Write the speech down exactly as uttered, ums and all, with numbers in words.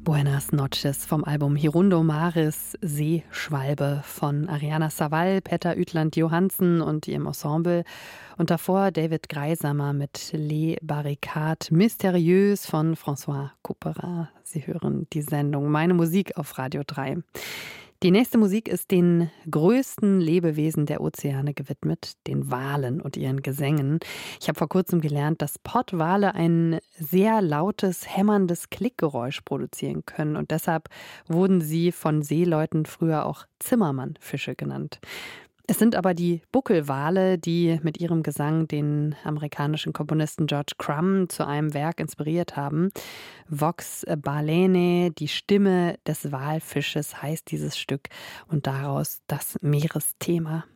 Buenas noches vom Album Hirundo Maris, Seeschwalbe von Ariana Savall, Petter Ütland-Johansen und ihrem Ensemble. Und davor David Greisamer mit Les Barricades Mystérieuses von François Couperin. Sie hören die Sendung Meine Musik auf Radio drei. Die nächste Musik ist den größten Lebewesen der Ozeane gewidmet, den Walen und ihren Gesängen. Ich habe vor kurzem gelernt, dass Pottwale ein sehr lautes, hämmerndes Klickgeräusch produzieren können. Und deshalb wurden sie von Seeleuten früher auch Zimmermannfische genannt. Es sind aber die Buckelwale, die mit ihrem Gesang den amerikanischen Komponisten George Crumb zu einem Werk inspiriert haben. Vox Balaenae, die Stimme des Walfisches heißt dieses Stück und daraus das Meeresthema.